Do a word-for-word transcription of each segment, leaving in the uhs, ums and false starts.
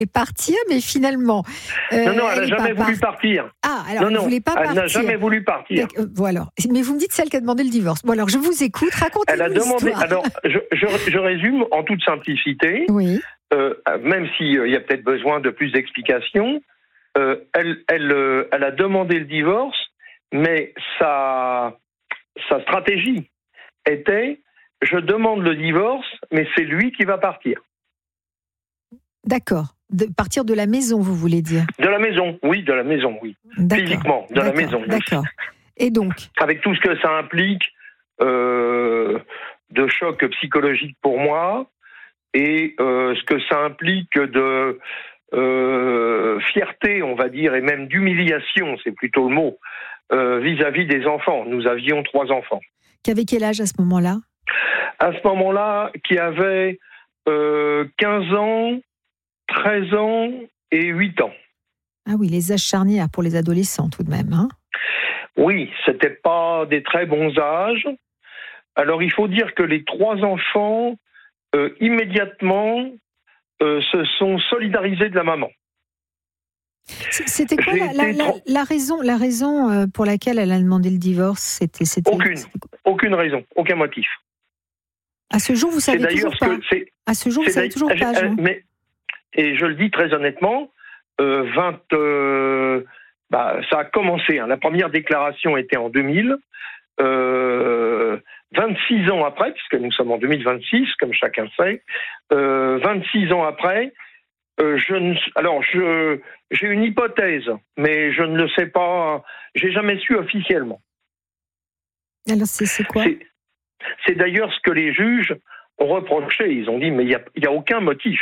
Et partir, mais finalement... Euh, non, non, elle n'a jamais voulu par... partir. Ah, alors, non, elle ne non, voulait pas elle partir. Elle n'a jamais voulu partir. Euh, voilà. Mais vous me dites celle qui a demandé le divorce. Bon, alors, je vous écoute, racontez-nous Elle a demandé... l'histoire. Alors, je, je, je résume en toute simplicité. Oui. Euh, même s'il euh, y a peut-être besoin de plus d'explications, euh, elle, elle, euh, elle a demandé le divorce, mais sa, sa stratégie était... Je demande le divorce, mais c'est lui qui va partir. D'accord. De partir de la maison, vous voulez dire ? De la maison, oui, de la maison, oui. D'accord. Physiquement, de D'accord. la maison. D'accord. Et donc ? Avec tout ce que ça implique euh, de choc psychologique pour moi et euh, ce que ça implique de euh, fierté, on va dire, et même d'humiliation, c'est plutôt le mot, euh, vis-à-vis des enfants. Nous avions trois enfants. Qui avait quel âge à ce moment-là ? À ce moment-là, qui avait euh, quinze ans, treize ans et huit ans. Ah oui, les âges charnières pour les adolescents tout de même. Hein ? Oui, c'était pas des très bons âges. Alors il faut dire que les trois enfants, euh, immédiatement, euh, se sont solidarisés de la maman. C'était quoi la, la, la, la raison, la raison pour laquelle elle a demandé le divorce ? C'était, c'était, aucune, c'était aucune raison, aucun motif. À ce jour, vous savez c'est toujours pas. C'est, à ce jour, vous savez toujours pas. Euh, mais, et je le dis très honnêtement, euh, vingt, euh, bah, ça a commencé. Hein, la première déclaration était en deux mille. Euh, vingt-six ans après, puisque nous sommes en deux mille vingt-six, comme chacun sait, euh, vingt-six ans après, euh, je ne, alors je, j'ai une hypothèse, mais je ne le sais pas, j'ai jamais su officiellement. Alors c'est, c'est quoi ? c'est, c'est d'ailleurs ce que les juges ont reproché. Ils ont dit, mais il n'y a, y a aucun motif.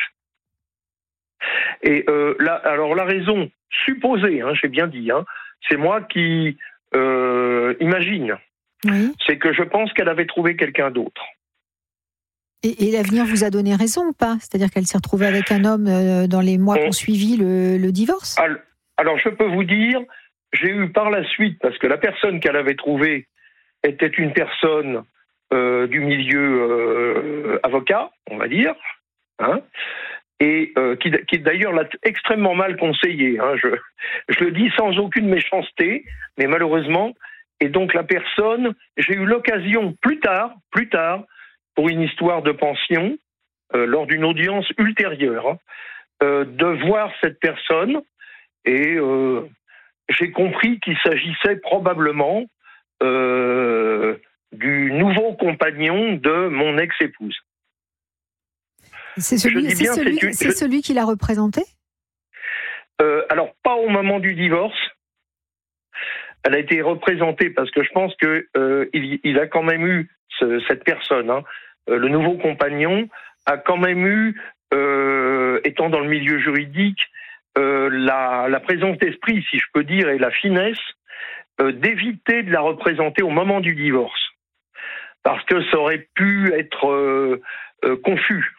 Et euh, là, alors la raison supposée, hein, j'ai bien dit, hein, c'est moi qui euh, imagine. Oui. C'est que je pense qu'elle avait trouvé quelqu'un d'autre. Et, et l'avenir vous a donné raison ou pas ? C'est-à-dire qu'elle s'est retrouvée avec un homme euh, dans les mois On... qui ont suivi le, le divorce ? alors, alors je peux vous dire, j'ai eu par la suite, parce que la personne qu'elle avait trouvée était une personne euh, du milieu euh, avocat, on va dire, hein, et euh, qui, qui d'ailleurs l'a extrêmement mal conseillé. Hein, je, je le dis sans aucune méchanceté, mais malheureusement... Et donc la personne, j'ai eu l'occasion plus tard, plus tard, pour une histoire de pension, euh, lors d'une audience ultérieure, hein, euh, de voir cette personne, et euh, j'ai compris qu'il s'agissait probablement euh, du nouveau compagnon de mon ex-épouse. C'est celui, bien, c'est celui, c'est une, c'est je... celui qui l'a représenté ? euh, Alors, pas au moment du divorce. Elle a été représentée parce que je pense que euh, il, il a quand même eu ce, cette personne, hein, euh, le nouveau compagnon a quand même eu, euh, étant dans le milieu juridique, euh, la, la présence d'esprit, si je peux dire, et la finesse euh, d'éviter de la représenter au moment du divorce, parce que ça aurait pu être euh, euh, confus.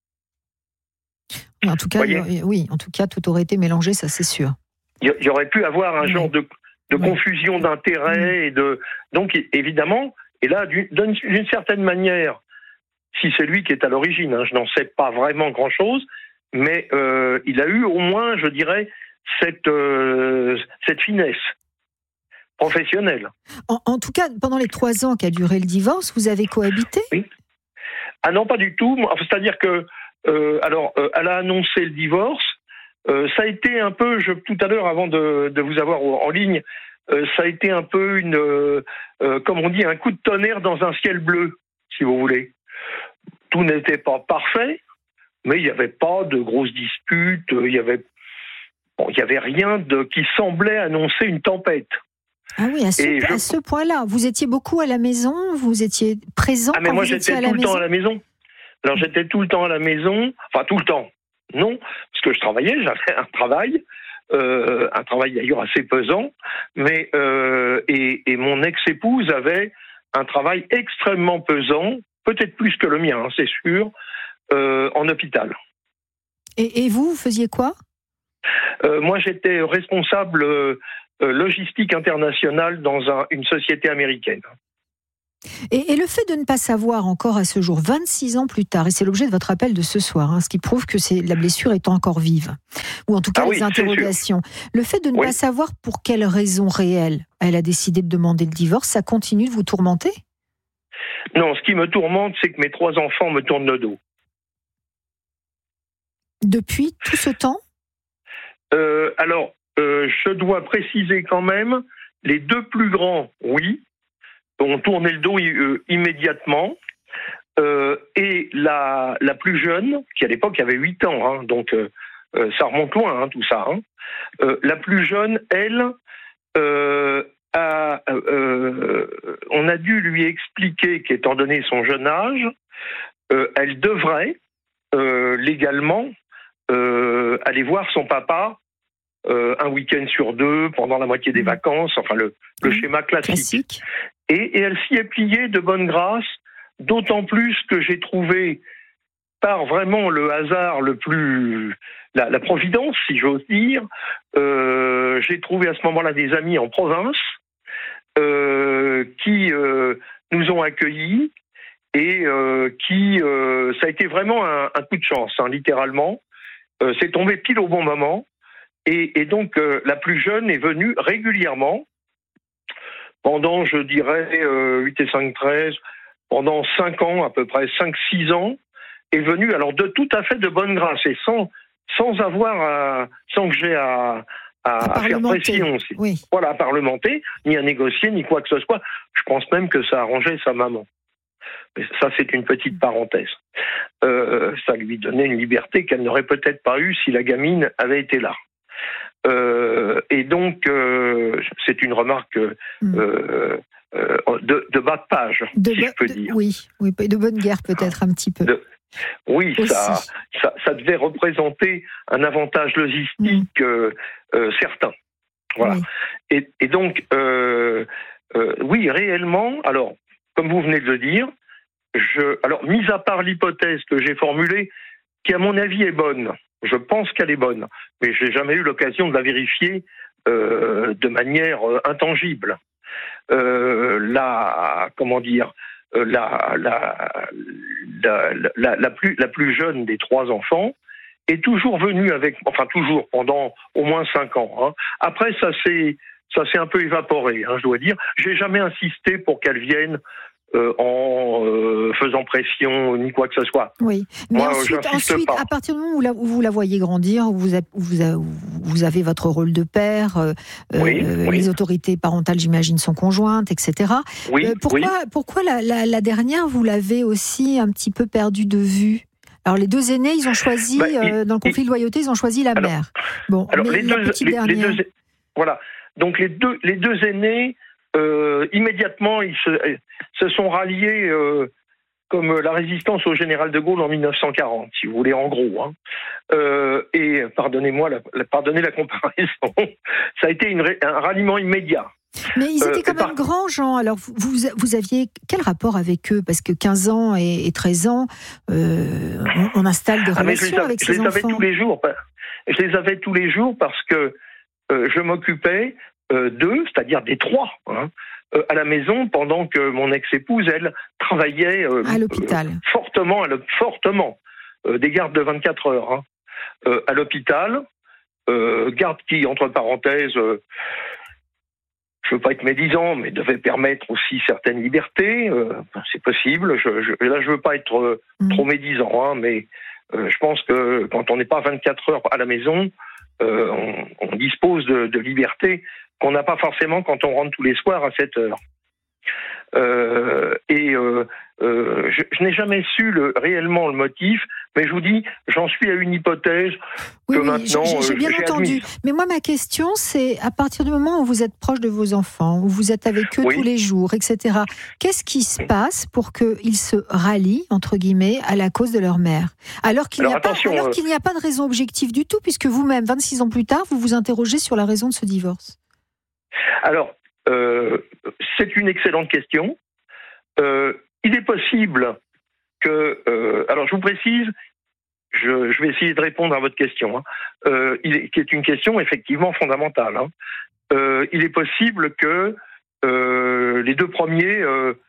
En tout cas, y, oui, en tout cas, tout aurait été mélangé, ça c'est sûr. Il y, y aurait pu avoir un oui. genre de de oui. confusion d'intérêts et de donc évidemment et là d'une, d'une certaine manière si c'est lui qui est à l'origine hein, je n'en sais pas vraiment grand chose mais euh, il a eu au moins je dirais cette euh, cette finesse professionnelle. En, en tout cas pendant les trois ans qu'a duré le divorce vous avez cohabité ? Oui. Ah non pas du tout, c'est-à-dire que euh, alors euh, elle a annoncé le divorce. Euh, ça a été un peu, je, tout à l'heure, avant de, de vous avoir en ligne, euh, ça a été un peu une, euh, euh, comme on dit, un coup de tonnerre dans un ciel bleu, si vous voulez. Tout n'était pas parfait, mais il n'y avait pas de grosses disputes, il y avait, bon, il y avait rien de, qui semblait annoncer une tempête. Ah oui, à ce, je... à ce point-là, vous étiez beaucoup à la maison, vous étiez présent ah, mais quand moi, vous étiez à la maison. J'étais tout le temps à la maison. Alors j'étais tout le temps à la maison, enfin tout le temps. Non, parce que je travaillais, j'avais un travail, euh, un travail d'ailleurs assez pesant, mais euh, et, et mon ex-épouse avait un travail extrêmement pesant, peut-être plus que le mien, hein, c'est sûr, euh, en hôpital. Et, et vous, vous faisiez quoi ? euh, Moi, j'étais responsable euh, logistique internationale dans un, une société américaine. Et, et le fait de ne pas savoir encore à ce jour, vingt-six ans plus tard, et c'est l'objet de votre appel de ce soir, hein, ce qui prouve que c'est, la blessure est encore vive, ou en tout cas ah les oui, interrogations. Le fait de ne oui. pas savoir pour quelle raison réelle elle a décidé de demander le divorce, ça continue de vous tourmenter ? Non, ce qui me tourmente, c'est que mes trois enfants me tournent le dos. Depuis tout ce temps ? euh, Alors, euh, je dois préciser quand même, les deux plus grands, oui, ont tourné le dos euh, immédiatement. Euh, et la, la plus jeune, qui à l'époque avait huit ans, hein, donc euh, euh, ça remonte loin, hein, tout ça. Hein, euh, la plus jeune, elle, euh, a, euh, on a dû lui expliquer qu'étant donné son jeune âge, euh, elle devrait euh, légalement euh, aller voir son papa euh, un week-end sur deux, pendant la moitié des vacances, enfin le, le mmh. schéma classique. classique. Et, et elle s'y est pliée de bonne grâce, d'autant plus que j'ai trouvé, par vraiment le hasard le plus... La, la providence, si j'ose dire, euh, j'ai trouvé à ce moment-là des amis en province euh, qui euh, nous ont accueillis et euh, qui... Euh, ça a été vraiment un, un coup de chance, hein, littéralement. Euh, c'est tombé pile au bon moment. Et, et donc, euh, la plus jeune est venue régulièrement, pendant, je dirais, euh, huit et cinq, treize, pendant cinq ans, à peu près cinq six ans, est venue, alors de tout à fait de bonne grâce, et sans, sans avoir, à, sans que j'ai à, à, à faire pression, oui. Voilà, à parlementer, ni à négocier, ni quoi que ce soit. Je pense même que ça arrangeait sa maman. Mais ça, c'est une petite parenthèse. Euh, ça lui donnait une liberté qu'elle n'aurait peut-être pas eue si la gamine avait été là. Euh, et donc, euh, c'est une remarque euh, mmh. euh, de, de bas de page, de si ba- je peux de, dire. Oui, oui, de bonne guerre peut-être un petit peu. De, oui, ça, ça, ça devait représenter un avantage logistique mmh. euh, euh, certain. Voilà. Oui. Et, et donc, euh, euh, oui, réellement, alors, comme vous venez de le dire, je, alors, mis à part l'hypothèse que j'ai formulée, qui à mon avis est bonne, je pense qu'elle est bonne, mais je n'ai jamais eu l'occasion de la vérifier euh, de manière euh, intangible. Euh, la, comment dire, euh, la, la, la, la, la, plus, la plus jeune des trois enfants est toujours venue avec, enfin toujours, pendant au moins cinq ans. Hein. Après, ça s'est, ça s'est un peu évaporé, hein, je dois dire. Je n'ai jamais insisté pour qu'elle vienne Euh, en euh, faisant pression ni quoi que ce soit. Oui, mais Moi, ensuite, ensuite à partir du moment où, la, où vous la voyez grandir, où vous, a, où vous, a, où vous avez votre rôle de père, euh, oui, euh, oui. les autorités parentales, j'imagine, sont conjointes, et cetera. Oui, euh, pourquoi, oui. pourquoi la, la, la dernière, vous l'avez aussi un petit peu perdue de vue ? Alors les deux aînés, ils ont choisi, bah, il, euh, dans le conflit il, de loyauté, ils ont choisi la alors, mère. Bon, alors, mais les la deux, petite les, dernière... les deux, voilà, donc les deux, les deux aînés, Euh, immédiatement, ils se, se sont ralliés euh, comme la résistance au général de Gaulle en mille neuf cent quarante, si vous voulez, en gros. Hein. Euh, et pardonnez-moi, la, la, pardonnez la comparaison, ça a été une, un ralliement immédiat. Mais ils étaient quand euh, même par... grands, Jean. Alors, vous, vous aviez quel rapport avec eux ? Parce que quinze ans et, et treize ans, euh, on, on installe des ah, relations avais, avec ces enfants. Je les avais tous les jours. Je les avais tous les jours parce que euh, je m'occupais Euh, d'eux, c'est-à-dire des trois, hein, euh, à la maison pendant que mon ex-épouse, elle, travaillait euh, à l'hôpital. Euh, fortement, à fortement, euh, des gardes de vingt-quatre heures, hein, euh, à l'hôpital, euh, garde qui, entre parenthèses, euh, je ne veux pas être médisant, mais devait permettre aussi certaines libertés, euh, c'est possible, je, je, là je ne veux pas être euh, mmh. trop médisant, hein, mais euh, je pense que quand on n'est pas vingt-quatre heures à la maison, euh, on, on dispose de, de liberté qu'on n'a pas forcément quand on rentre tous les soirs à sept heures. Euh, et euh, euh, je, je n'ai jamais su le, réellement le motif, mais je vous dis, j'en suis à une hypothèse oui, que oui, maintenant j'ai, j'ai bien j'ai entendu. admise. Mais moi, ma question, c'est à partir du moment où vous êtes proche de vos enfants, où vous êtes avec eux oui. tous les jours, et cetera, qu'est-ce qui se passe pour qu'ils se rallient, entre guillemets, à la cause de leur mère ? Alors qu'il, alors, n'y, a pas, alors euh... qu'il n'y a pas de raison objective du tout, puisque vous-même, vingt-six ans plus tard, vous vous interrogez sur la raison de ce divorce. Alors, euh, c'est une excellente question. Euh, il est possible que... Euh, alors, je vous précise, je, je vais essayer de répondre à votre question, hein, euh, il est, qui est une question effectivement fondamentale. Hein. Euh, il est possible que euh, les deux premiers euh,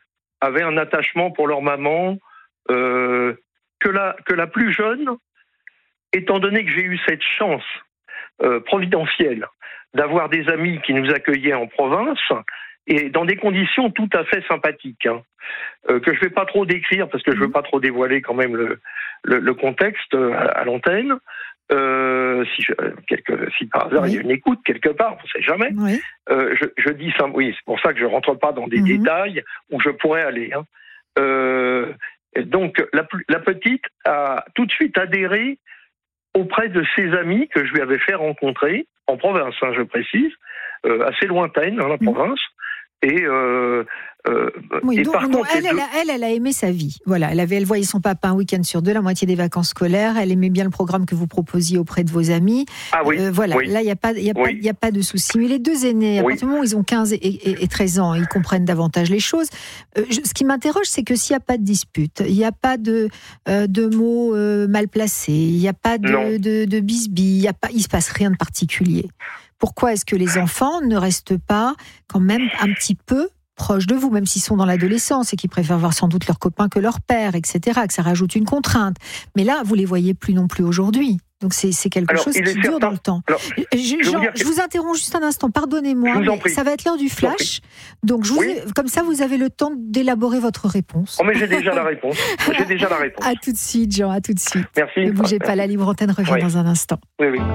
avaient un attachement pour leur maman, euh, que, la, que la plus jeune, étant donné que j'ai eu cette chance euh, providentielle d'avoir des amis qui nous accueillaient en province, et dans des conditions tout à fait sympathiques, hein, euh, que je ne vais pas trop décrire, parce que je ne veux pas trop dévoiler quand même le, le, le contexte à, à l'antenne. Euh, si, je, quelque, si par hasard oui. il y a une écoute quelque part, on ne sait jamais. Oui. Euh, je, je dis ça, oui, c'est pour ça que je ne rentre pas dans des mm-hmm. détails où je pourrais aller. Hein. Euh, donc la, la petite a tout de suite adhéré auprès de ses amis que je lui avais fait rencontrer, en province, hein, je précise, euh, assez lointaine, hein, la province. Et, euh, euh, oui, et donc, par donc contre, elle, elle, a, elle, elle a aimé sa vie. Voilà, elle avait, elle voyait son papa un week-end sur deux, la moitié des vacances scolaires. Elle aimait bien le programme que vous proposiez auprès de vos amis. Ah oui. Euh, voilà, oui. là, il n'y a pas, il y a oui. pas, il y a pas de souci. Mais les deux aînés, à oui. partir du moment où ils ont quinze et, et, et treize ans, ils comprennent davantage les choses. Euh, je, ce qui m'interroge, c'est que s'il n'y a pas de dispute, il n'y a pas de, euh, de mots euh, mal placés, il n'y a pas de, de, de bisbilles, il y a pas, il se passe rien de particulier. Pourquoi est-ce que les enfants ne restent pas quand même un petit peu proches de vous, même s'ils sont dans l'adolescence et qu'ils préfèrent voir sans doute leurs copains que leur père, et cetera, que ça rajoute une contrainte. Mais là, vous les voyez plus non plus aujourd'hui. Donc c'est, c'est quelque Alors, chose qui dure certain. dans le temps. Alors, je, je, Jean, je vous interromps juste un instant, pardonnez-moi, mais ça va être l'heure du flash. Donc je vous oui. ai, comme ça, vous avez le temps d'élaborer votre réponse. Oh mais j'ai déjà la réponse. J'ai déjà la réponse. À tout de suite, Jean, à tout de suite. Merci. Ne bougez Merci. pas, la libre antenne revient oui. dans un instant. Oui, oui.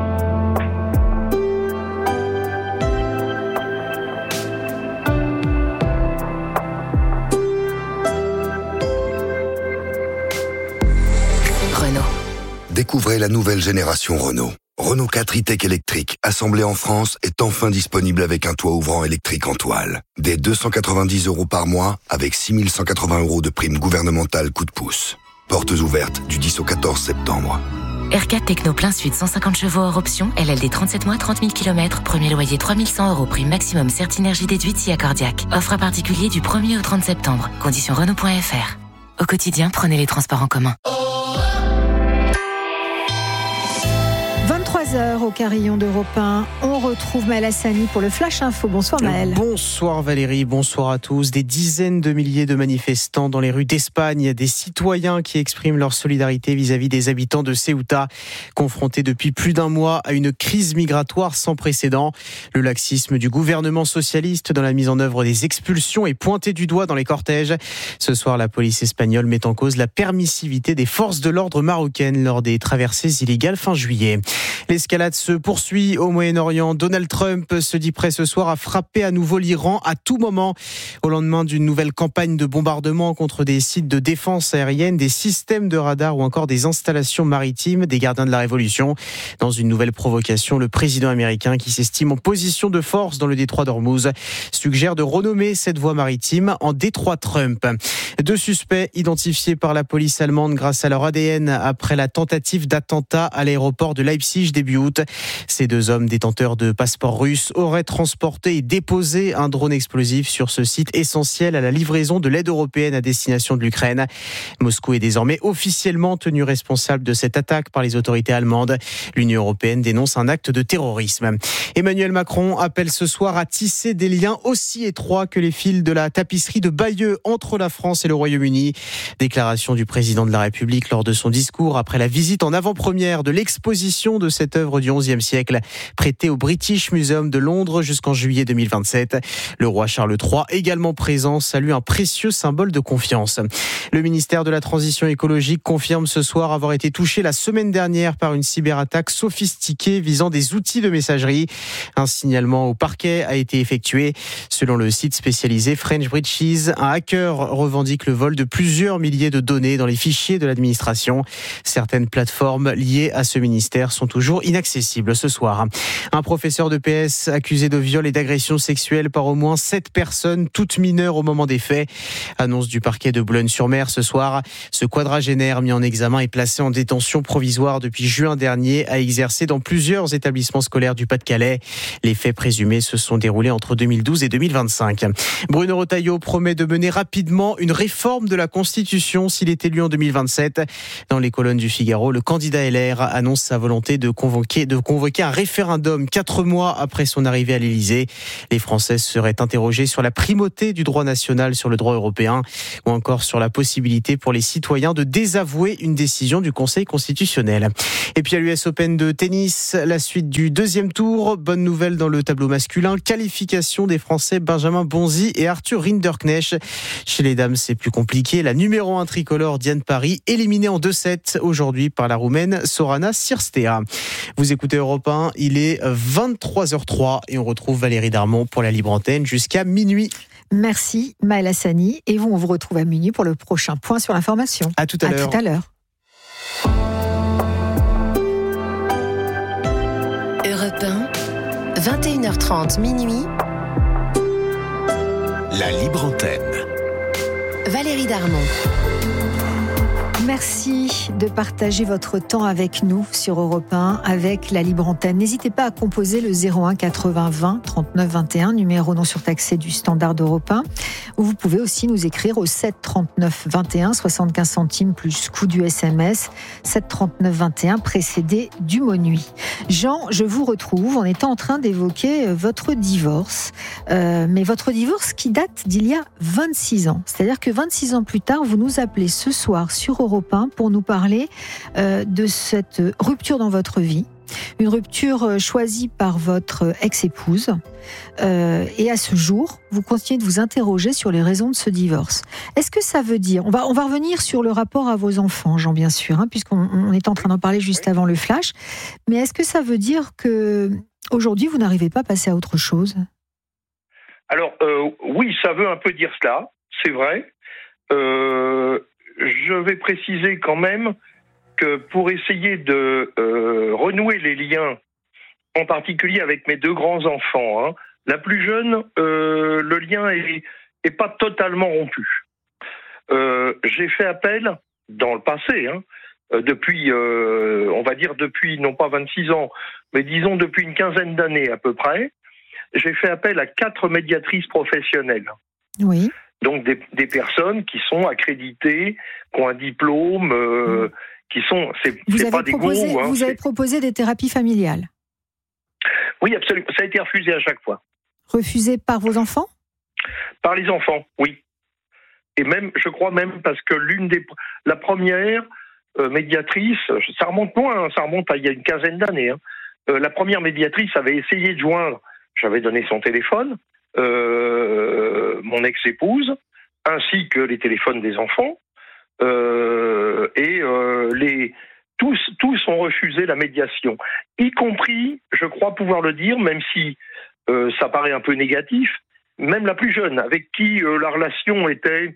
Découvrez la nouvelle génération Renault. Renault quatre e-Tech électrique, assemblé en France, est enfin disponible avec un toit ouvrant électrique en toile. Dès deux cent quatre-vingt-dix euros par mois, avec six mille cent quatre-vingts euros de prime gouvernementale coup de pouce. Portes ouvertes du dix au quatorze septembre. R quatre Techno plein sud, cent cinquante chevaux hors option, L L D trente-sept mois, trente mille kilomètres, premier loyer trois mille cent euros, prime maximum Certinergie déduite si accordiaque. Offre à particulier du premier au trente septembre. Conditions Renault point F R. Au quotidien, prenez les transports en commun. vingt-trois heures au carillon d'Europe un, on retrouve Maël Hassani pour le Flash Info. Bonsoir Maël. Bonsoir Valérie, bonsoir à tous. Des dizaines de milliers de manifestants dans les rues d'Espagne, des citoyens qui expriment leur solidarité vis-à-vis des habitants de Ceuta, confrontés depuis plus d'un mois à une crise migratoire sans précédent. Le laxisme du gouvernement socialiste dans la mise en œuvre des expulsions est pointé du doigt dans les cortèges. Ce soir, la police espagnole met en cause la permissivité des forces de l'ordre marocaines lors des traversées illégales fin juillet. L'escalade se poursuit au Moyen-Orient. Donald Trump se dit prêt ce soir à frapper à nouveau l'Iran à tout moment, au lendemain d'une nouvelle campagne de bombardement contre des sites de défense aérienne, des systèmes de radar ou encore des installations maritimes des gardiens de la Révolution. Dans une nouvelle provocation, le président américain, qui s'estime en position de force dans le détroit d'Ormuz, suggère de renommer cette voie maritime en détroit Trump. Deux suspects identifiés par la police allemande grâce à leur A D N après la tentative d'attentat à l'aéroport de Leipzig début août. Ces deux hommes détenteurs de passeports russes auraient transporté et déposé un drone explosif sur ce site essentiel à la livraison de l'aide européenne à destination de l'Ukraine. Moscou est désormais officiellement tenu responsable de cette attaque par les autorités allemandes. L'Union européenne dénonce un acte de terrorisme. Emmanuel Macron appelle ce soir à tisser des liens aussi étroits que les fils de la tapisserie de Bayeux entre la France et le Royaume-Uni. Déclaration du président de la République lors de son discours après la visite en avant-première de l'exposition de cette œuvre du onzième siècle, prêtée au British Museum de Londres jusqu'en juillet deux mille vingt-sept. Le roi Charles trois, également présent, salue un précieux symbole de confiance. Le ministère de la Transition écologique confirme ce soir avoir été touché la semaine dernière par une cyberattaque sophistiquée visant des outils de messagerie. Un signalement au parquet a été effectué. Selon le site spécialisé French Breaches, un hacker revendique le vol de plusieurs milliers de données dans les fichiers de l'administration. Certaines plateformes liées à ce ministère sont toujours inaccessibles ce soir. Un professeur de P S accusé de viol et d'agression sexuelle par au moins sept personnes, toutes mineures au moment des faits. Annonce du parquet de Boulogne-sur-Mer ce soir. Ce quadragénaire mis en examen et placé en détention provisoire depuis juin dernier a exercé dans plusieurs établissements scolaires du Pas-de-Calais. Les faits présumés se sont déroulés entre deux mille douze et deux mille vingt-cinq. Bruno Retailleau promet de mener rapidement une réforme de la Constitution s'il est élu en deux mille vingt-sept. Dans les colonnes du Figaro, le candidat L R annonce sa volonté de convoquer convoquer, de convoquer un référendum quatre mois après son arrivée à l'Élysée. Les Français seraient interrogés sur la primauté du droit national sur le droit européen ou encore sur la possibilité pour les citoyens de désavouer une décision du Conseil constitutionnel. Et puis à l'U S Open de tennis, la suite du deuxième tour. Bonne nouvelle dans le tableau masculin. Qualification des Français Benjamin Bonzi et Arthur Rinderknecht. Chez les dames, c'est plus compliqué. La numéro un tricolore Diane Parry, éliminée en deux sept aujourd'hui par la Roumaine Sorana Cirstea. Vous écoutez Europe un, il est vingt-trois heures trois et on retrouve Valérie Darmon pour la libre antenne jusqu'à minuit. Merci Maël Hassani et vous, on vous retrouve à minuit pour le prochain point sur l'information. À tout à, à l'heure. tout à l'heure. Europe un, vingt et une heures trente, minuit. La libre antenne. Valérie Darmon. Merci de partager votre temps avec nous sur Europe un, avec la libre antenne. N'hésitez pas à composer le zéro un quatre-vingts vingt trente-neuf vingt et un, numéro non surtaxé du standard d'Europe un, ou vous pouvez aussi nous écrire au sept trente-neuf vingt et un, soixante-quinze centimes plus coût du S M S, sept trente-neuf vingt et un, précédé du mot nuit. Jean, je vous retrouve, on était en train d'évoquer votre divorce, euh, mais votre divorce qui date d'il y a vingt-six ans. C'est-à-dire que vingt-six ans plus tard, vous nous appelez ce soir sur Europe un pour nous parler euh, de cette rupture dans votre vie. Une rupture choisie par votre ex-épouse. Euh, et à ce jour, vous continuez de vous interroger sur les raisons de ce divorce. Est-ce que ça veut dire... On va, on va revenir sur le rapport à vos enfants, Jean, bien sûr, hein, puisqu'on on est en train d'en parler juste avant le flash. Mais est-ce que ça veut dire qu'aujourd'hui, vous n'arrivez pas à passer à autre chose ? Alors, euh, oui, ça veut un peu dire cela, c'est vrai. Euh, je vais préciser quand même que pour essayer de euh, renouer les liens, en particulier avec mes deux grands-enfants, hein, la plus jeune, euh, le lien est, est pas totalement rompu. Euh, j'ai fait appel, dans le passé, hein, depuis, euh, on va dire depuis, non pas vingt-six ans, mais disons depuis une quinzaine d'années à peu près, j'ai fait appel à quatre médiatrices professionnelles. Oui. Donc des, des personnes qui sont accréditées, qui ont un diplôme, euh, mmh. qui sont, c'est, c'est pas des proposé, gourous. Hein, vous c'est... avez proposé des thérapies familiales ? Oui, absolument. Ça a été refusé à chaque fois. Refusé par vos enfants ? Par les enfants, oui. Et même, je crois même parce que l'une des, la première euh, médiatrice, ça remonte loin, hein, ça remonte à il y a une quinzaine d'années. Hein, euh, la première médiatrice avait essayé de joindre, j'avais donné son téléphone. Euh, mon ex-épouse, ainsi que les téléphones des enfants, euh, et euh, les, tous, tous ont refusé la médiation, y compris, je crois pouvoir le dire, même si euh, ça paraît un peu négatif, même la plus jeune, avec qui euh, la relation était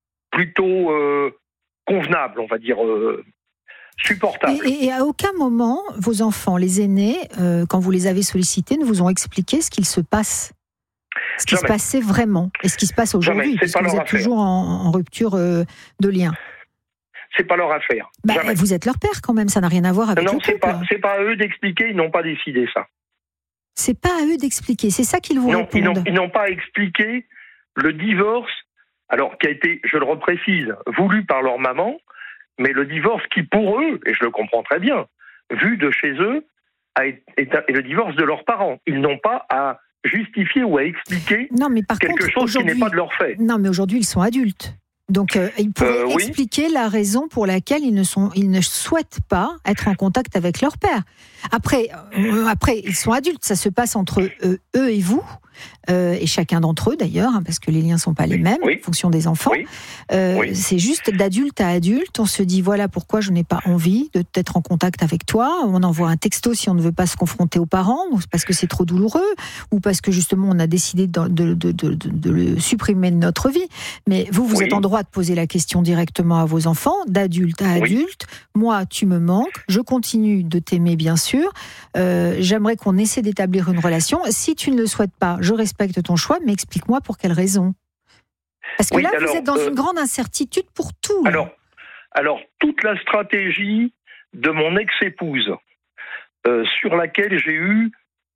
plutôt euh, convenable, on va dire, euh, supportable. Et, et à aucun moment, vos enfants, les aînés, euh, quand vous les avez sollicités, ne vous ont expliqué ce qu'il se passe ? Ce qui Jamais. se passait vraiment et ce qui se passe aujourd'hui, puisque vous êtes affaire. toujours en, en rupture euh, de lien. C'est pas leur affaire. Bah, vous êtes leur père quand même, ça n'a rien à voir avec non, le c'est couple. pas, c'est pas à eux d'expliquer, ils n'ont pas décidé ça. C'est pas à eux d'expliquer, c'est ça qu'ils vous non, répondent. Ils n'ont, ils n'ont pas expliqué le divorce, alors qui a été, je le reprécise, voulu par leur maman, mais le divorce qui pour eux, et je le comprends très bien, vu de chez eux, a été, est le divorce de leurs parents. Ils n'ont pas à justifier ou à expliquer non, mais par quelque contre, chose qui n'est pas de leur fait. Non, mais aujourd'hui, ils sont adultes. Donc, euh, ils pourraient euh, expliquer oui. la raison pour laquelle ils ne, sont, ils ne souhaitent pas être en contact avec leur père. Après, euh, après ils sont adultes, ça se passe entre eux, eux et vous, euh, et chacun d'entre eux d'ailleurs, hein, parce que les liens ne sont pas les mêmes oui. en fonction des enfants. Oui. Euh, oui. C'est juste d'adulte à adulte, on se dit voilà pourquoi je n'ai pas envie de d'être en contact avec toi. On envoie un texto si on ne veut pas se confronter aux parents, parce que c'est trop douloureux, ou parce que justement on a décidé de, de, de, de, de le supprimer de notre vie. Mais vous, vous oui. êtes en droit de poser la question directement à vos enfants, d'adulte à adulte. Oui. Moi, tu me manques, je continue de t'aimer bien sûr. Euh, j'aimerais qu'on essaie d'établir une relation. Si tu ne le souhaites pas, je respecte ton choix, mais explique-moi pour quelles raisons. Parce que oui, là, alors, vous êtes dans euh, une grande incertitude pour tout. Alors, alors, toute la stratégie de mon ex-épouse, euh, sur laquelle j'ai eu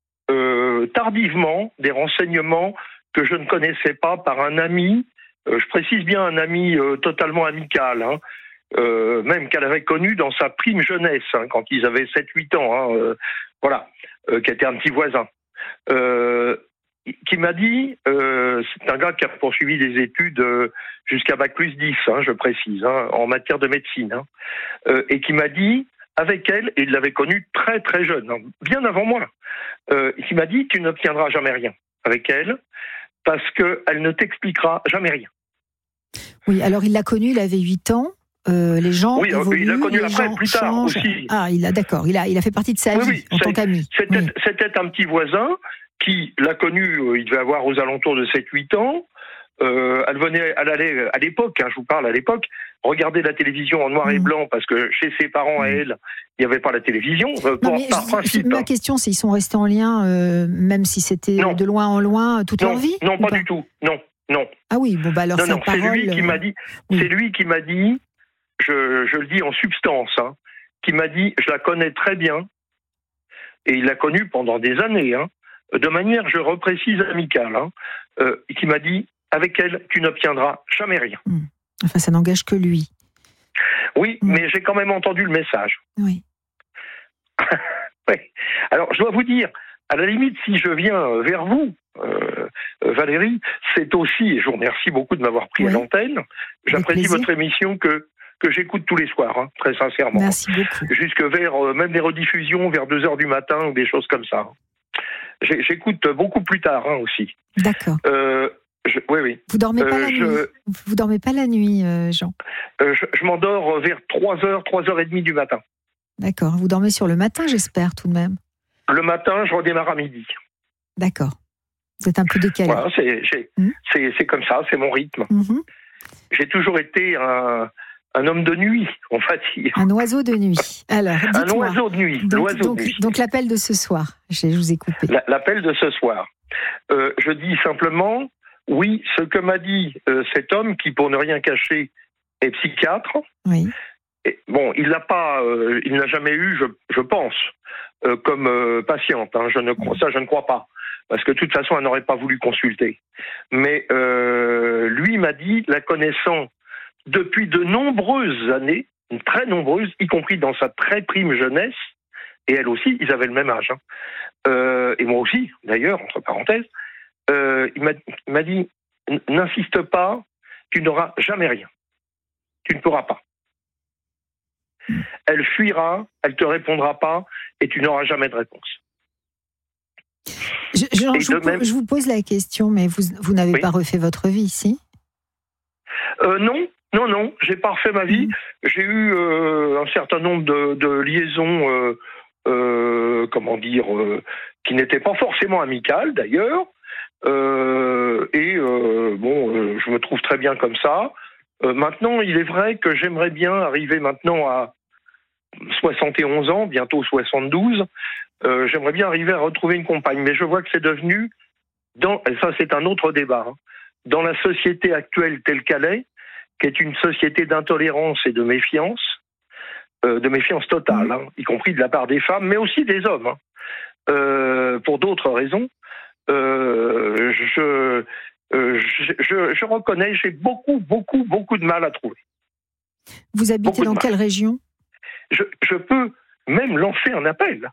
euh, tardivement des renseignements que je ne connaissais pas par un ami, euh, je précise bien un ami euh, totalement amical, hein, euh, même qu'elle avait connu dans sa prime jeunesse, hein, quand ils avaient sept huit ans, hein, euh, voilà, euh, qui était un petit voisin, euh, qui m'a dit, euh, c'est un gars qui a poursuivi des études euh, jusqu'à bac plus dix, hein, je précise, hein, en matière de médecine, hein, euh, et qui m'a dit, avec elle, et il l'avait connue très très jeune, hein, bien avant moi, euh, qui m'a dit, tu n'obtiendras jamais rien avec elle, parce qu'elle ne t'expliquera jamais rien. Oui, alors il l'a connue, il avait huit ans. Euh, les gens oui, évoluent, il l'a connu les après, gens plus tard changent. aussi. Ah, il a, d'accord, il a, il a fait partie de sa oui, vie oui, en tant qu'ami. C'était, oui. c'était un petit voisin qui l'a connu, euh, il devait avoir aux alentours de sept huit ans. Euh, elle venait, elle allait à l'époque, hein, je vous parle à l'époque, regarder la télévision en noir mmh. et blanc parce que chez ses parents à elle, il n'y avait pas la télévision. Euh, non, pour, mais par je, principe. Ma question, c'est ils sont restés en lien, euh, même si c'était non. de loin en loin toute non, leur vie. Non, pas, pas du tout. Non, non. Ah oui, bon bah alors non, sa non, parole. C'est lui qui m'a dit. Oui. C'est lui qui m'a dit. Je, je le dis en substance, hein, qui m'a dit, je la connais très bien, et il l'a connue pendant des années, hein, de manière, je reprécise, amicale, hein, euh, qui m'a dit, avec elle, tu n'obtiendras jamais rien. Mmh. Enfin, ça n'engage que lui. Oui, mmh. mais j'ai quand même entendu le message. Oui. oui. Alors, je dois vous dire, à la limite, si je viens vers vous, euh, Valérie, c'est aussi, et je vous remercie beaucoup de m'avoir pris oui. à l'antenne, j'apprécie votre émission que que j'écoute tous les soirs, hein, très sincèrement. Merci beaucoup. Jusque vers, euh, même les rediffusions, vers deux heures du matin, ou des choses comme ça. J'ai, j'écoute beaucoup plus tard, hein, aussi. D'accord. Euh, je, oui, oui. Vous dormez pas euh, la je, nuit Vous dormez pas la nuit, euh, Jean euh, je, je m'endors vers trois heures, trois heures trente du matin. D'accord. Vous dormez sur le matin, j'espère, tout de même. Le matin, je redémarre à midi. D'accord. Vous êtes un peu décalé. Voilà, c'est, c'est, mmh. c'est, c'est comme ça, c'est mon rythme. Mmh. J'ai toujours été un... Un homme de nuit, on va dire. Un oiseau de nuit. Alors, dites-moi. Un oiseau de nuit. Donc, l'oiseau donc, de nuit. donc l'appel de ce soir, je vous ai coupé. La, l'appel de ce soir. Euh, je dis simplement, oui, ce que m'a dit euh, cet homme, qui pour ne rien cacher est psychiatre. Oui. Et, bon, il n'a pas, euh, il n'a jamais eu, je, je pense, euh, comme euh, patiente. Hein, je ne crois ça, je ne crois pas, parce que de toute façon, elle n'aurait pas voulu consulter. Mais euh, lui m'a dit, la connaissant depuis de nombreuses années, très nombreuses, y compris dans sa très prime jeunesse, et elle aussi, ils avaient le même âge, hein. euh, et moi aussi, d'ailleurs, entre parenthèses, euh, il, m'a, il m'a dit, n'insiste pas, tu n'auras jamais rien. Tu ne pourras pas. Elle fuira, elle te répondra pas, et tu n'auras jamais de réponse. Je, je, je, vous, même... je vous pose la question, mais vous, vous n'avez oui. pas refait votre vie, si euh, Non. Non, non, j'ai pas refait ma vie. J'ai eu euh, un certain nombre de, de liaisons, euh, euh, comment dire, euh, qui n'étaient pas forcément amicales d'ailleurs. Euh, et euh, bon, euh, je me trouve très bien comme ça. Euh, maintenant, il est vrai que j'aimerais bien arriver maintenant à soixante et onze ans, bientôt soixante-douze. Euh, j'aimerais bien arriver à retrouver une compagne. Mais je vois que c'est devenu, dans, et ça c'est un autre débat, hein, dans la société actuelle telle qu'elle est, qui est une société d'intolérance et de méfiance, euh, de méfiance totale, hein, y compris de la part des femmes, mais aussi des hommes, hein, euh, pour d'autres raisons. Euh, je, euh, je, je, je reconnais, j'ai beaucoup, beaucoup, beaucoup de mal à trouver. Vous habitez dans quelle région ? je, je peux même lancer un appel.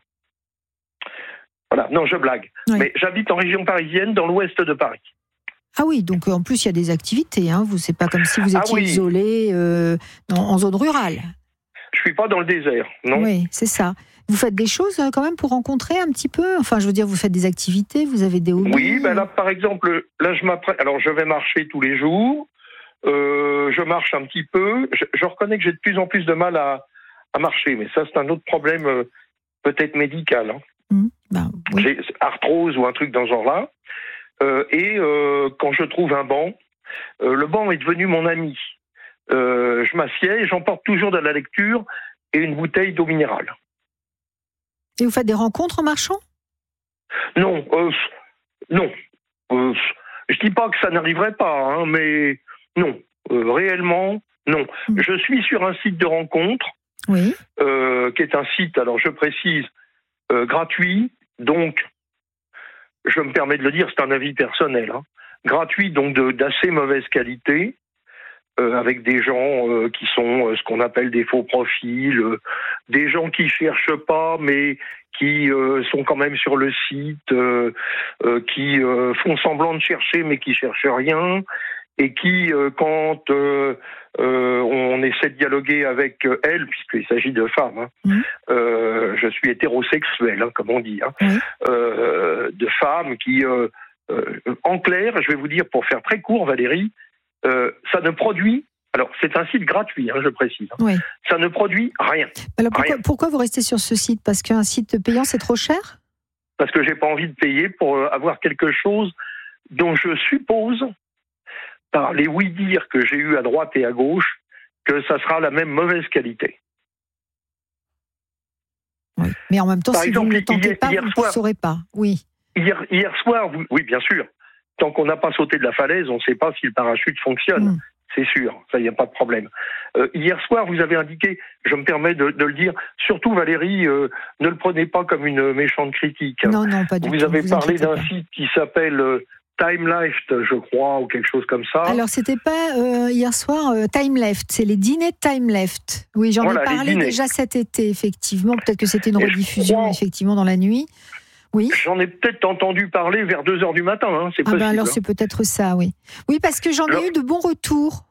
Voilà, non, je blague. Oui. Mais j'habite en région parisienne, dans l'ouest de Paris. Ah oui, donc en plus il y a des activités, hein. Vous, c'est pas comme si vous étiez ah oui. isolé euh, dans, en zone rurale. Je suis pas dans le désert, non. Oui, c'est ça. Vous faites des choses quand même pour rencontrer un petit peu. Enfin, je veux dire, vous faites des activités, vous avez des hobbies. Oui, ben là par exemple, là je m'apprête. Alors je vais marcher tous les jours. Euh, je marche un petit peu. Je, je reconnais que j'ai de plus en plus de mal à, à marcher, mais ça c'est un autre problème euh, peut-être médical. Hein. Mmh, ben, oui. J'ai arthrose ou un truc dans ce genre-là. Euh, et euh, quand je trouve un banc, euh, le banc est devenu mon ami. Euh, je m'assieds et j'emporte toujours de la lecture et une bouteille d'eau minérale. Et vous faites des rencontres en marchant ? Non, euh, non. Euh, je dis pas que ça n'arriverait pas, hein, mais non. Euh, réellement, non. Mmh. Je suis sur un site de rencontre, oui. euh, qui est un site, alors je précise, euh, gratuit, donc je me permets de le dire, c'est un avis personnel, hein, gratuit, donc de, d'assez mauvaise qualité, euh, avec des gens euh, qui sont euh, ce qu'on appelle des faux profils, euh, des gens qui cherchent pas, mais qui euh, sont quand même sur le site, euh, euh, qui euh, font semblant de chercher, mais qui cherchent rien, et qui, euh, quand euh, euh, on essaie de dialoguer avec elles, puisqu'il s'agit de femmes, hein, mmh. euh, je suis hétérosexuel, hein, comme on dit, hein, mmh. euh, de femmes qui, euh, euh, en clair, je vais vous dire, pour faire très court, Valérie, euh, ça ne produit. Alors, c'est un site gratuit, hein, je précise. Oui. Ça ne produit rien. Alors pourquoi, rien. pourquoi vous restez sur ce site ? Parce qu'un site payant, c'est trop cher ? Parce que j'ai pas envie de payer pour avoir quelque chose dont je suppose, par les oui-dire que j'ai eus à droite et à gauche, que ça sera la même mauvaise qualité. Oui. Mais en même temps, par si exemple, vous ne le tentez hier, pas, hier vous ne soir, le saurez pas. Oui. Hier, hier soir, vous, oui, bien sûr. Tant qu'on n'a pas sauté de la falaise, on ne sait pas si le parachute fonctionne. Mmh. C'est sûr, ça, il n'y a pas de problème. Euh, hier soir, vous avez indiqué, je me permets de, de le dire, surtout Valérie, euh, ne le prenez pas comme une méchante critique. Non, non, pas du vous tout. Avez vous avez parlé parlé d'un pas. site qui s'appelle euh, TimeLeft, je crois, ou quelque chose comme ça. Alors, c'était pas euh, hier soir euh, TimeLeft, c'est les dîners de TimeLeft. Oui, j'en voilà, ai parlé déjà cet été, effectivement. Peut-être que c'était une Et rediffusion, crois... effectivement, dans la nuit. Oui. J'en ai peut-être entendu parler vers deux heures du matin, hein, c'est ah possible. Ben alors, c'est peut-être ça, oui. Oui, parce que j'en ai alors... eu de bons retours.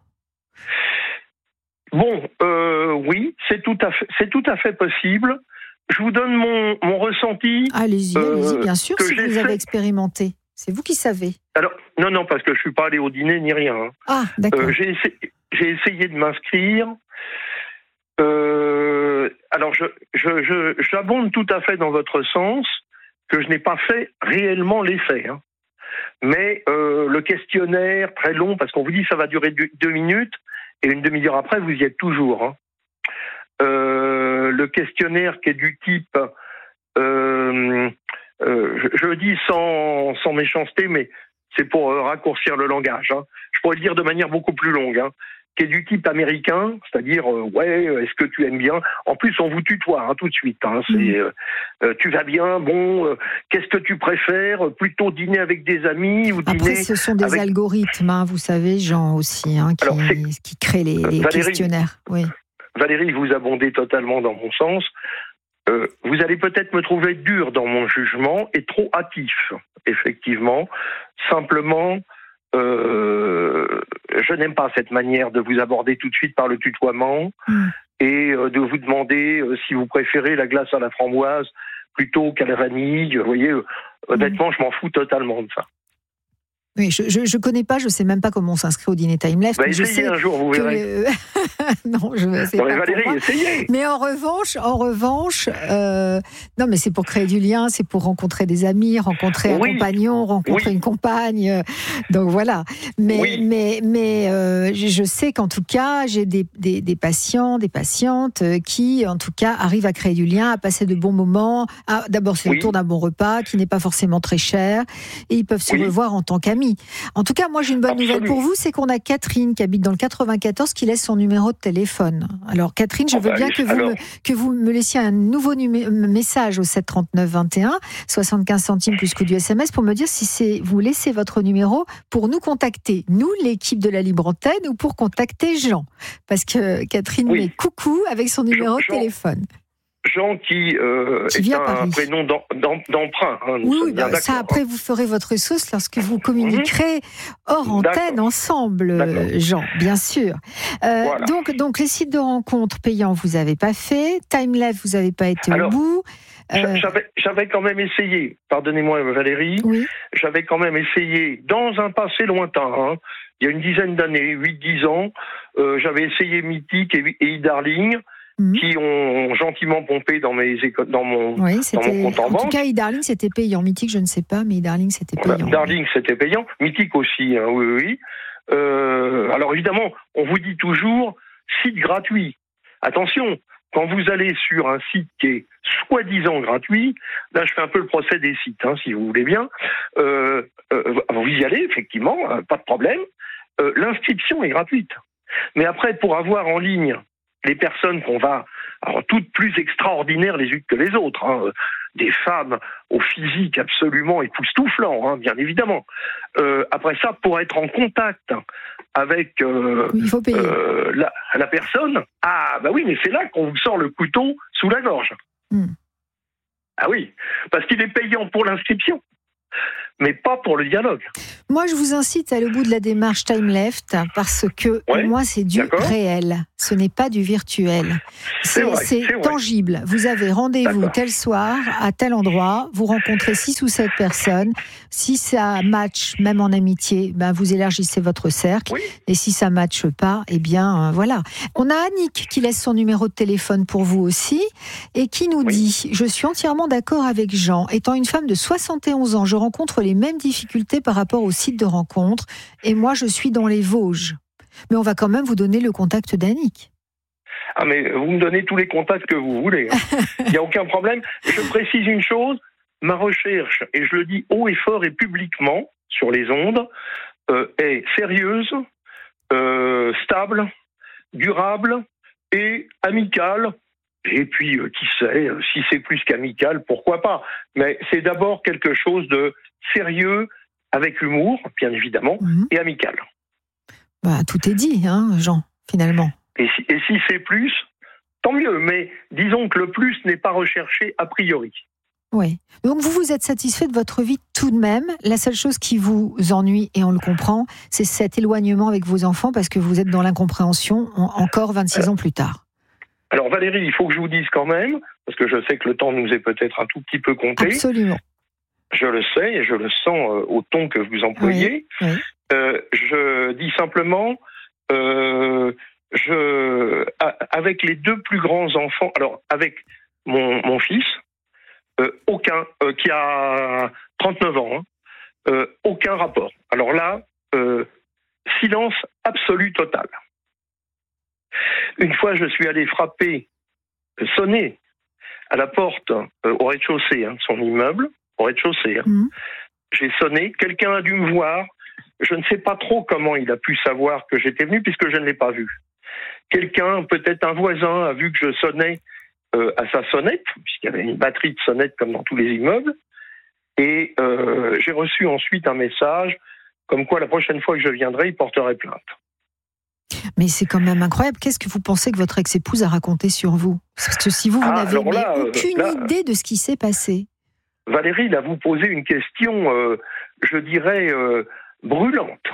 Bon, euh, oui, c'est tout à fait, c'est tout à fait possible. Je vous donne mon, mon ressenti. Allez-y, euh, allez-y, bien sûr, si vous avez expérimenté. C'est vous qui savez. Alors, non, non, parce que je suis pas allé au dîner ni rien. Hein. Ah, d'accord. Euh, j'ai, essayé, j'ai essayé de m'inscrire. Euh, alors, je, je, je, j'abonde tout à fait dans votre sens que je n'ai pas fait réellement l'effet. Hein. Mais euh, le questionnaire très long, parce qu'on vous dit ça va durer deux, deux minutes. Et une demi-heure après, vous y êtes toujours. Hein. Euh, le questionnaire qui est du type, euh, euh, je, je le dis sans, sans méchanceté, mais c'est pour euh, raccourcir le langage. Hein. Je pourrais le dire de manière beaucoup plus longue. Hein, qui est du type américain, c'est-à-dire, euh, ouais, est-ce que tu aimes bien ? En plus, on vous tutoie hein, tout de suite. Hein, c'est, euh, euh, tu vas bien, bon, euh, qu'est-ce que tu préfères ? Plutôt dîner avec des amis ou dîner Après, ce sont des avec... algorithmes, hein, vous savez, Jean, aussi, hein, qui, Alors, qui créent les, les Valérie, questionnaires. Oui. Valérie, vous abondez totalement dans mon sens. Euh, vous allez peut-être me trouver dur dans mon jugement et trop hâtif, effectivement. Simplement... Euh, je n'aime pas cette manière de vous aborder tout de suite par le tutoiement mmh. et euh, de vous demander euh, si vous préférez la glace à la framboise plutôt qu'à la vanille. Vous voyez, euh, honnêtement, mmh. je m'en fous totalement de ça. Oui, je je, je connais pas, je sais même pas comment on s'inscrit au dîner TimeLeft. Bah, essayez je sais un jour, vous verrez. Le... non, je vais essayer. Non, mais Valérie, essayez. Mais en revanche, en revanche, euh... non, mais c'est pour créer du lien, c'est pour rencontrer des amis, rencontrer oui. un compagnon, rencontrer oui. une compagne. Donc voilà. Mais oui. mais mais euh, je sais qu'en tout cas, j'ai des, des des patients, des patientes qui, en tout cas, arrivent à créer du lien, à passer de bons moments. À... D'abord, c'est oui. autour d'un bon repas qui n'est pas forcément très cher, et ils peuvent se oui. revoir en tant qu'amis. En tout cas, moi j'ai une bonne Absolument. nouvelle pour vous, c'est qu'on a Catherine qui habite dans le quatre-vingt-quatorze qui laisse son numéro de téléphone. Alors Catherine, je veux oh, bien bah, que, vous me, que vous me laissiez un nouveau numé- message au sept trente-neuf vingt et un, soixante-quinze centimes plus coût du S M S pour me dire si c'est vous laissez votre numéro pour nous contacter, nous l'équipe de la Libre Antenne, ou pour contacter Jean. Parce que Catherine oui. met coucou avec son numéro Jean, de téléphone. Jean qui, euh, qui est un prénom d'em, d'em, d'emprunt. Hein, oui, oui bah, ça après vous ferez votre sauce lorsque vous communiquerez hors antenne d'accord. ensemble, d'accord. Jean, bien sûr. Euh, voilà. Donc, donc les sites de rencontres payants, vous n'avez pas fait. TimeLeft, vous n'avez pas été Alors, au bout. Euh... J'avais, j'avais quand même essayé, pardonnez-moi Valérie, oui. j'avais quand même essayé dans un passé lointain, hein, il y a une dizaine d'années, huit dix ans, euh, j'avais essayé Mythique et, et e-Darling. Mmh. qui ont gentiment pompé dans, mes éco- dans, mon, oui, dans mon compte en, en banque. En tout cas, e-Darling, c'était payant. Mythique, je ne sais pas, mais e-Darling, c'était payant. Voilà, Darling, c'était payant. Mythique aussi, hein, oui, oui. Euh, alors, évidemment, on vous dit toujours site gratuit. Attention, quand vous allez sur un site qui est soi-disant gratuit, là, je fais un peu le procès des sites, hein, si vous voulez bien. Euh, euh, vous y allez, effectivement, euh, pas de problème. Euh, l'inscription est gratuite. Mais après, pour avoir en ligne les personnes qu'on va, alors toutes plus extraordinaires les unes que les autres, hein, des femmes au physique absolument époustouflant, hein, bien évidemment. Euh, après ça, pour être en contact avec euh, Il faut payer. Euh, la, la personne, ah bah oui, mais c'est là qu'on vous sort le couteau sous la gorge. Mm. Ah oui, parce qu'il est payant pour l'inscription, mais pas pour le dialogue. Moi, je vous incite à aller au bout de la démarche Time Left, parce que Ouais, moi, c'est du d'accord. réel. Ce n'est pas du virtuel. C'est C'est, vrai, c'est c'est vrai. tangible. Vous avez rendez-vous D'accord. tel soir, à tel endroit, vous rencontrez six ou sept personnes. Si ça match, même en amitié, ben vous élargissez votre cercle. Oui. Et si ça matche pas, eh bien, euh, voilà. On a Annick qui laisse son numéro de téléphone pour vous aussi, et qui nous Oui. dit « Je suis entièrement d'accord avec Jean. Étant une femme de soixante et onze ans, je rencontre les mêmes difficultés par rapport au site de rencontre, et moi, je suis dans les Vosges. » Mais on va quand même vous donner le contact d'Annick. Ah mais vous me donnez tous les contacts que vous voulez. Il n'y a aucun problème. Je précise une chose, ma recherche, et je le dis haut et fort et publiquement sur les ondes, euh, est sérieuse, euh, stable, durable et amicale. Et puis, euh, qui sait, euh, si c'est plus qu'amical, pourquoi pas. Mais c'est d'abord quelque chose de sérieux, avec humour, bien évidemment, Mhm. et amical. Bah, tout est dit, hein, Jean, finalement. Et si, et si c'est plus, tant mieux. Mais disons que le plus n'est pas recherché a priori. Oui. Donc vous vous êtes satisfait de votre vie tout de même. La seule chose qui vous ennuie, et on le comprend, c'est cet éloignement avec vos enfants parce que vous êtes dans l'incompréhension en- encore vingt-six ans plus tard. Alors Valérie, il faut que je vous dise quand même, parce que je sais que le temps nous est peut-être un tout petit peu compté, Absolument. je le sais et je le sens euh, au ton que vous employez, Oui, oui. Euh, je dis simplement, euh, je, a- avec les deux plus grands enfants, alors avec mon, mon fils, euh, aucun, euh, qui a trente-neuf ans, hein, euh, aucun rapport. Alors là, euh, silence absolu total. Une fois, je suis allé frapper, euh, sonner à la porte euh, au rez-de-chaussée, hein, son immeuble, au rez-de-chaussée. Hein. Mhm. J'ai sonné, quelqu'un a dû me voir. Je ne sais pas trop comment il a pu savoir que j'étais venu puisque je ne l'ai pas vu. Quelqu'un, peut-être un voisin, a vu que je sonnais euh, à sa sonnette, puisqu'il y avait une batterie de sonnettes comme dans tous les immeubles. Et euh, j'ai reçu ensuite un message comme quoi la prochaine fois que je viendrai, il porterait plainte. Mais c'est quand même incroyable. Qu'est-ce que vous pensez que votre ex-épouse a raconté sur vous? Parce que si vous, vous Ah, n'avez alors mais là, euh, aucune là- idée de ce qui s'est passé. Valérie, là, vous posez une question, euh, je dirais, euh, brûlante.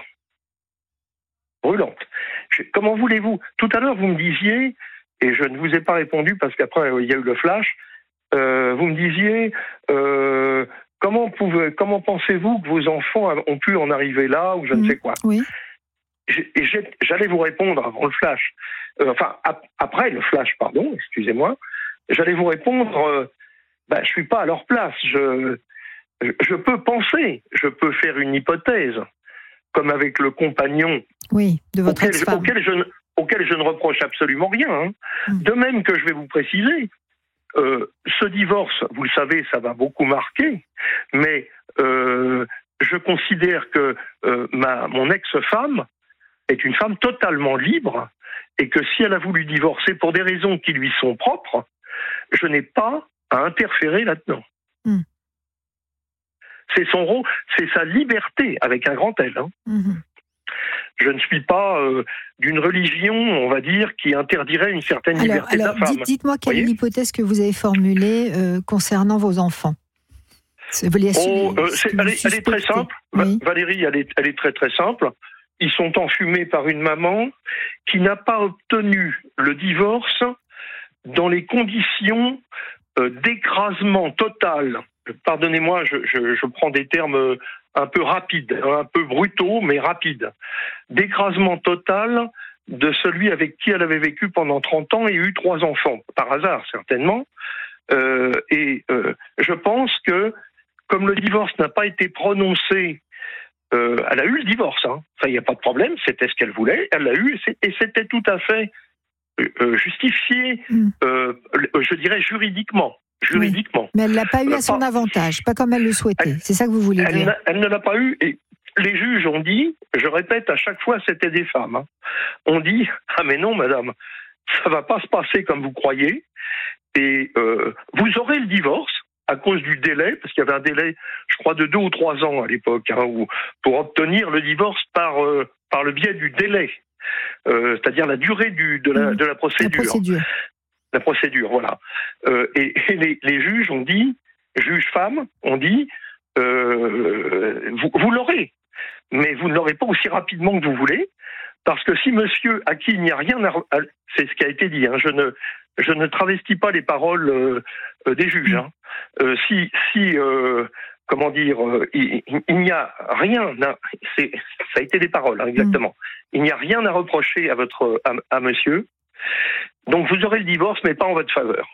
Brûlante. Je- comment voulez-vous? Tout à l'heure, vous me disiez, et je ne vous ai pas répondu parce qu'après, euh, il y a eu le flash, euh, vous me disiez, euh, comment, pouvez, comment pensez-vous que vos enfants ont pu en arriver là, ou je ne Mhm. sais quoi? Oui. J'ai- et j'ai- J'allais vous répondre avant le flash. Euh, enfin, ap- après le flash, pardon, excusez-moi. J'allais vous répondre, euh, ben, je suis pas à leur place. Je, je, je peux penser, je peux faire une hypothèse, comme avec le compagnon Oui, de votre auquel, ex-femme. auquel je, ne- auquel je ne reproche absolument rien. hein. Mm. De même que je vais vous préciser, euh, ce divorce, vous le savez, ça va beaucoup marquer, mais euh, je considère que euh, ma, mon ex-femme est une femme totalement libre et que si elle a voulu divorcer pour des raisons qui lui sont propres, je n'ai pas à interférer là-dedans. Mm. C'est son rôle, c'est sa liberté avec un grand L. Hein. Mhm. Je ne suis pas euh, d'une religion, on va dire, qui interdirait une certaine Alors, liberté alors de la femme. dites, dites-moi quelle est Voyez l'hypothèse que vous avez formulée euh, concernant vos enfants. C'est- vous les- Oh, euh, ce c'est- que vous elle, est, elle est très suspectez. simple. Va- Oui. Valérie, elle est, elle est très très simple. Ils sont enfumés par une maman qui n'a pas obtenu le divorce dans les conditions euh, d'écrasement total. Pardonnez-moi, je, je, je prends des termes euh, un peu rapides, un peu brutaux, mais rapides. D'écrasement total de celui avec qui elle avait vécu pendant trente ans et eu trois enfants, par hasard certainement. Euh, et euh, je pense que, comme le divorce n'a pas été prononcé, euh, elle a eu le divorce, hein. Ça, il n'y a pas de problème, c'était ce qu'elle voulait, elle l'a eu, et, c'est, et c'était tout à fait euh, justifié, Mm. euh, je dirais juridiquement. Juridiquement. Mais elle ne l'a pas eu à Euh, son pas- avantage, pas comme elle le souhaitait. Elle- C'est ça que vous voulez Elle, dire. n'a- elle ne l'a pas eu, et les juges ont dit, je répète, à chaque fois, c'était des femmes. hein. On dit, ah mais non, madame, ça va pas se passer comme vous croyez, et euh, vous aurez le divorce à cause du délai, parce qu'il y avait un délai, je crois, de deux ou trois ans à l'époque, hein, où, pour obtenir le divorce par, euh, par le biais du délai, euh, c'est-à-dire la durée du, de, la, de la procédure. La procédure. La procédure, voilà. Euh, et et les, les juges ont dit, juges femmes ont dit, euh, vous, vous l'aurez, mais vous ne l'aurez pas aussi rapidement que vous voulez, parce que si monsieur, à qui il n'y a rien à... C'est ce qui a été dit, hein, je ne... Je ne travestis pas les paroles euh, euh, des juges. Hein. Euh, si, si euh, comment dire, euh, il, il n'y a rien, à, c'est, ça a été des paroles, hein, exactement. Il n'y a rien à reprocher à votre, à, à monsieur. Donc vous aurez le divorce, mais pas en votre faveur.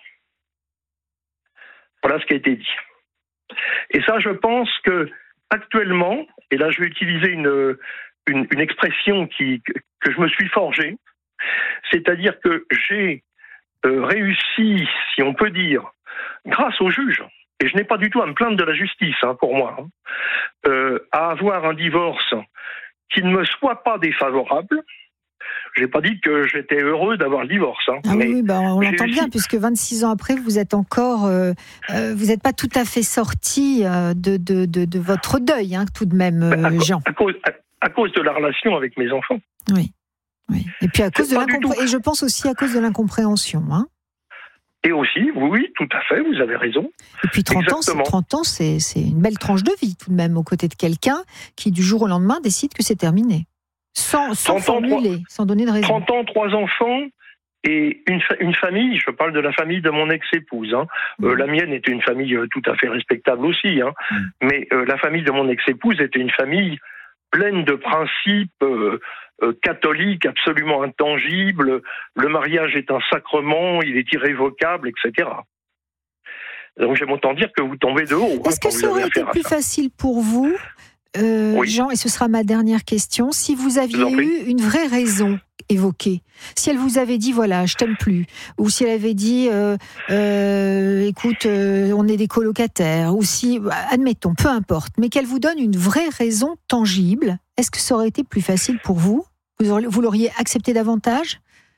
Voilà ce qui a été dit. Et ça, je pense que actuellement, et là je vais utiliser une, une, une expression qui, que, que je me suis forgée, c'est-à-dire que j'ai Euh, réussi, si on peut dire, grâce aux juges, et je n'ai pas du tout à me plaindre de la justice, hein, pour moi, hein, euh, à avoir un divorce qui ne me soit pas défavorable. J'ai pas dit que j'étais heureux d'avoir le divorce. Hein, ah mais oui, bah on l'entend réussi. bien, puisque vingt-six ans après, vous êtes encore, euh, euh, vous n'êtes pas tout à fait sorti euh, de, de, de, de votre deuil, hein, tout de même, euh, à, Jean. À cause, à, à cause de la relation avec mes enfants. Oui. Oui. Et puis à cause C'est de pas du l'incompré- tout. et je pense aussi à cause de l'incompréhension. Hein. Et aussi, oui, tout à fait, vous avez raison. Et puis trente ans, c'est, Exactement. trente ans, c'est, c'est une belle tranche de vie tout de même, aux côtés de quelqu'un qui du jour au lendemain décide que c'est terminé. Sans, sans formuler, sans donner de raison. trente ans, trois enfants et une, fa- une famille, je parle de la famille de mon ex-épouse. Hein. Mmh. Euh, la mienne était une famille euh, tout à fait respectable aussi. Hein. Mmh. Mais euh, la famille de mon ex-épouse était une famille pleine de principes euh, euh, catholiques absolument intangibles. Le mariage est un sacrement, il est irrévocable, et cetera. Donc j'aime autant dire que vous tombez de haut. Est-ce hein, que ça aurait été plus facile pour vous, euh, oui. Jean, et ce sera ma dernière question, si vous aviez vous eu une vraie raison évoquée? Si elle vous avait dit, voilà, je t'aime plus, ou si elle avait dit, euh, euh, écoute, euh, on est des colocataires, ou si, admettons, peu importe, mais qu'elle vous donne une vraie raison tangible, est-ce que ça aurait été plus facile pour vous? Vous, auriez, vous l'auriez accepté davantage?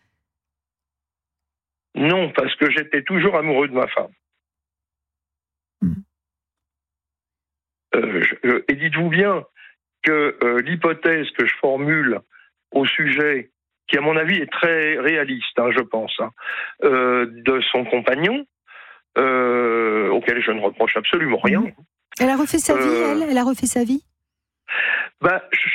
Non, parce que j'étais toujours amoureux de ma femme. Hmm. Euh, je, et dites-vous bien que euh, l'hypothèse que je formule au sujet, qui à mon avis est très réaliste, hein, je pense, hein, euh, de son compagnon, euh, auquel je ne reproche absolument rien. Mmh. Elle a refait sa vie, Euh, elle Elle a refait sa vie Ben, je,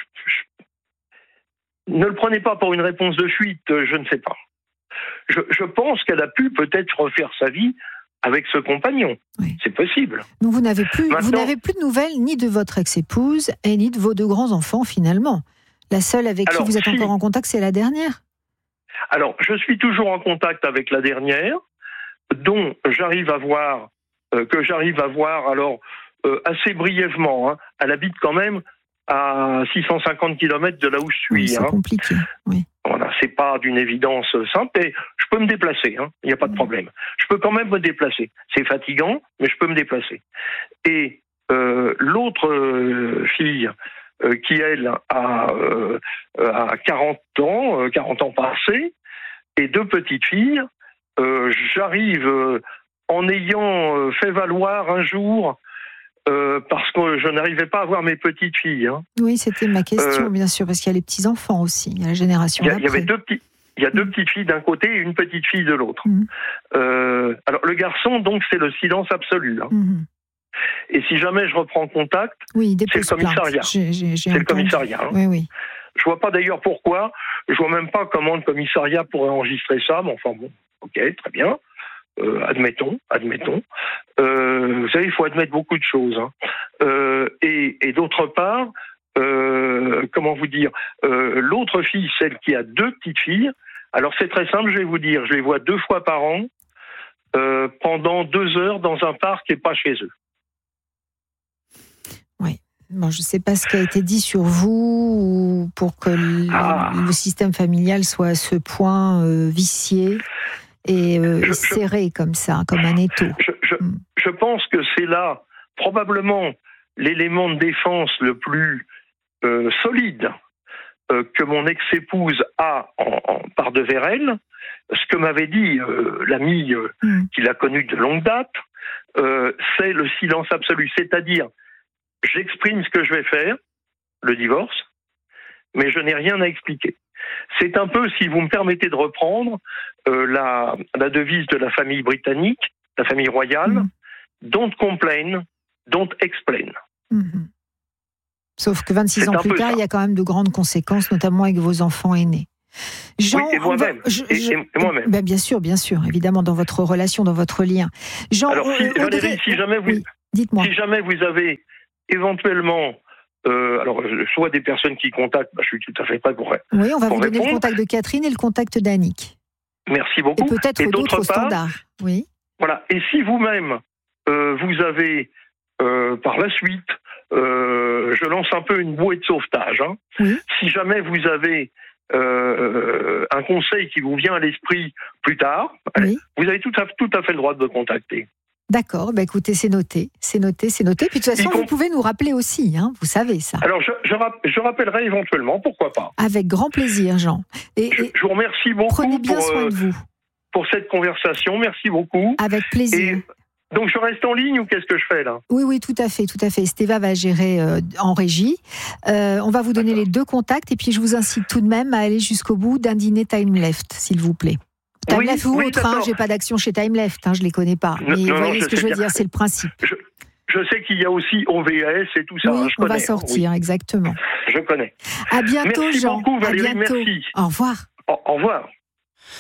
je, ne le prenez pas pour une réponse de fuite, je ne sais pas. Je, je pense qu'elle a pu peut-être refaire sa vie avec ce compagnon. Oui. C'est possible. Donc vous n'avez plus, Maintenant, vous n'avez plus de nouvelles ni de votre ex-épouse et ni de vos deux grands-enfants finalement. La seule avec alors, qui vous êtes si, encore en contact, c'est la dernière. Alors, je suis toujours en contact avec la dernière, dont j'arrive à voir, euh, que j'arrive à voir, alors, euh, assez brièvement. Hein. Elle habite quand même à six cent cinquante kilomètres de là où je suis. Oui, c'est hein. compliqué, oui. Voilà, c'est pas d'une évidence simple, et je peux me déplacer, il hein, n'y a pas de problème. Je peux quand même me déplacer. C'est fatigant, mais je peux me déplacer. Et euh, l'autre euh, fille, euh, qui elle a, euh, a quarante ans, euh, quarante ans passés, et deux petites filles, euh, j'arrive euh, en ayant euh, fait valoir un jour, euh, parce que je n'arrivais pas à voir mes petites filles. Hein. Oui, c'était ma question, Euh, bien sûr, parce qu'il y a les petits-enfants aussi, il y a la génération Il y, a- il y d'après. avait deux petits. Il y a deux Mmh. petites filles d'un côté et une petite fille de l'autre. Mmh. Euh, alors le garçon, donc, c'est le silence absolu. Hein. Mmh. Et si jamais je reprends contact, Oui, c'est dépose le commissariat. plainte. J'ai, j'ai, j'ai c'est le entendu. commissariat. Hein. Oui, oui. Je vois pas d'ailleurs pourquoi. Je vois même pas comment le commissariat pourrait enregistrer ça. Mais enfin bon, ok, très bien. Euh, admettons, admettons. Euh, vous savez, il faut admettre beaucoup de choses. Hein. Euh, et, et d'autre part, euh, comment vous dire, euh, l'autre fille, celle qui a deux petites filles. Alors c'est très simple, je vais vous dire, je les vois deux fois par an euh, pendant deux heures dans un parc et pas chez eux. Oui. Bon, je ne sais pas ce qui a été dit sur vous ou pour que le, Ah. le système familial soit à ce point euh, vicié et, euh, Je- et je- serré comme ça, comme un étau. Je, je, Mm. je pense que c'est là probablement l'élément de défense le plus euh, solide euh, que mon ex-épouse a en, en, par devers elle, ce que m'avait dit euh, l'ami euh, mm. qu'il a connu de longue date, euh, c'est le silence absolu. C'est-à-dire, j'exprime ce que je vais faire, le divorce, mais je n'ai rien à expliquer. C'est un peu, si vous me permettez de reprendre, euh, la, la devise de la famille britannique, la famille royale, mm. don't complain, don't explain. Mm-hmm. Sauf que vingt-six c'est ans plus tard, ça. Il y a quand même de grandes conséquences, notamment avec vos enfants aînés. Jean, oui, et moi-même. Va, je, et, je, et moi-même. Ben bien sûr, bien sûr, évidemment, dans votre relation, dans votre lien. Jean, Alors, si, euh, Valérie, Audrey... si jamais vous, oui, dites-moi. Si jamais vous avez éventuellement, euh, alors soit des personnes qui contactent, ben, je suis tout à fait prêt pour. Oui, on va pour vous donner répondre. le contact de Catherine et le contact d'Annick. Merci beaucoup. Et peut-être et d'autres part, standards. Oui. Voilà. Et si vous-même euh, vous avez euh, par la suite, euh, je lance un peu une bouée de sauvetage. Hein. Oui. Si jamais vous avez Euh, un conseil qui vous vient à l'esprit plus tard, oui. vous avez tout à, tout à fait le droit de me contacter. D'accord, bah écoutez, c'est noté, c'est noté, c'est noté. Puis de toute façon, comp- vous pouvez nous rappeler aussi, hein, vous savez ça. Alors, je, je, rapp- je rappellerai éventuellement, pourquoi pas. Avec grand plaisir, Jean. Et, je, je vous remercie beaucoup prenez bien pour, soin euh, de vous. pour cette conversation, merci beaucoup. Avec plaisir. Et donc, je reste en ligne ou qu'est-ce que je fais là ? Oui, oui, tout à fait, tout à fait. Steva va gérer euh, en régie. Euh, on va vous donner D'accord. les deux contacts et puis je vous incite tout de même à aller jusqu'au bout d'un dîner Time Left, s'il vous plaît. Time oui, Left ou oui, autre, hein, j'ai pas d'action chez Time Left, hein, je les connais pas. Mais non, vous voyez non, ce que je veux bien. dire, c'est le principe. Je, je sais qu'il y a aussi O V S et tout ça. Oui, hein, je on connais, va sortir, oui. exactement. Je connais. À bientôt, merci Jean. Beaucoup, Valérie, à bientôt. Merci. Au revoir. Au, au revoir.